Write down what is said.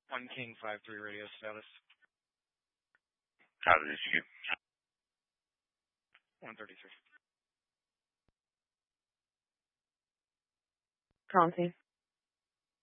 One King 5-3 radio status. How did you? 133. Conti.